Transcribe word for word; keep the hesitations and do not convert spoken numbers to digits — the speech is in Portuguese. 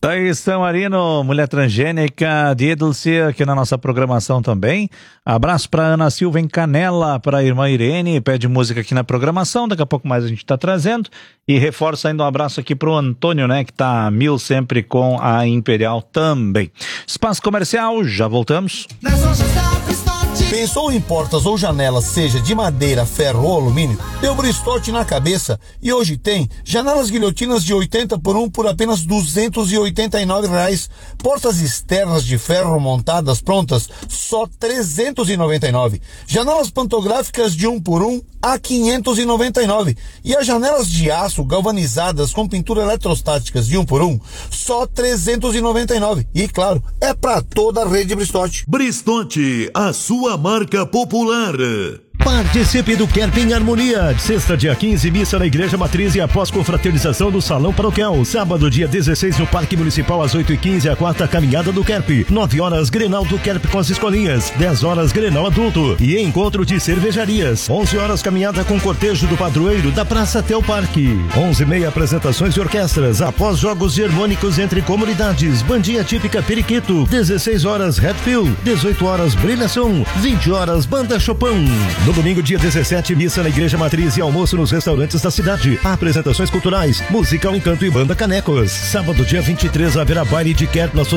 Thaís Samarino, mulher transgênica de Edilce, aqui na nossa programação também. Abraço para Ana Silva em Canela, para a irmã Irene, pede música aqui na programação, daqui a pouco mais a gente está trazendo. E reforça ainda um abraço aqui pro Antônio, né, que tá a mil sempre com a Imperial também. Espaço comercial, já voltamos. Pensou em portas ou janelas, seja de madeira, ferro ou alumínio? Deu Bristote na cabeça e hoje tem janelas guilhotinas de oitenta por um por apenas duzentos e oitenta e nove reais. Portas externas de ferro montadas prontas, só trezentos e noventa e nove. Janelas pantográficas de um por um a quinhentos e noventa e nove. E as janelas de aço galvanizadas com pintura eletrostáticas de um por um, só trezentos e noventa e nove. E claro, é para toda a rede Bristote. Bristote, a sua marca popular. Participe do Camping Harmonia. Sexta, dia quinze, missa na Igreja Matriz e após confraternização no Salão Paroquial. Sábado, dia dezesseis, no Parque Municipal, às oito e quinze, a quarta caminhada do Kerp. nove horas, Grenal do Kerp com as escolinhas. dez horas, Grenal adulto. E encontro de cervejarias. onze horas, caminhada com cortejo do padroeiro da praça até o parque. onze e meia, apresentações de orquestras. Após jogos harmônicos entre comunidades. Bandinha típica Periquito. dezesseis horas, Redfield. dezoito horas, Brilhação. vinte horas, Banda Chopin. No domingo, dia dezessete, missa na Igreja Matriz e almoço nos restaurantes da cidade. Apresentações culturais, musical Encanto e Banda Canecos. Sábado, dia vinte e três, haverá baile de Kerp na